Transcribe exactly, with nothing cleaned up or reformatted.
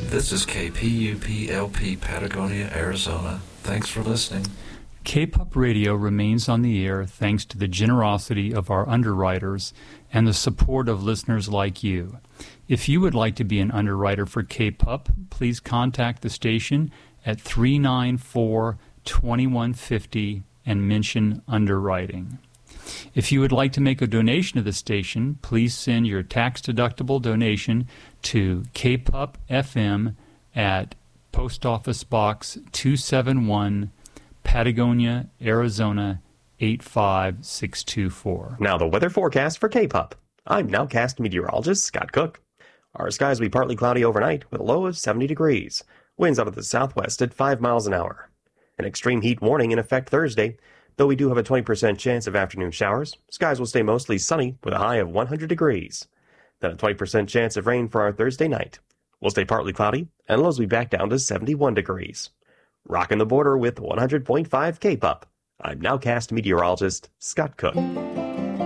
This is K P U P L P Patagonia, Arizona. Thanks for listening. K-P U P Radio remains on the air thanks to the generosity of our underwriters and the support of listeners like you. If you would like to be an underwriter for K-P U P, please contact the station at three nine four, two one five zero and mention underwriting. If you would like to make a donation to the station, please send your tax-deductible donation to K P U P F M at Post Office Box two seventy-one, Patagonia, Arizona eight five six two four. Now the weather forecast for K P U P. I'm Nowcast meteorologist Scott Cook. Our skies will be partly cloudy overnight with a low of seventy degrees. Winds out of the southwest at five miles an hour. An extreme heat warning in effect Thursday. Though we do have a twenty percent chance of afternoon showers, skies will stay mostly sunny with a high of one hundred degrees. Then a twenty percent chance of rain for our Thursday night. We'll stay partly cloudy, and lows will be back down to seventy-one degrees. Rocking the border with one hundred point five K P U P. I'm Nowcast meteorologist Scott Cook.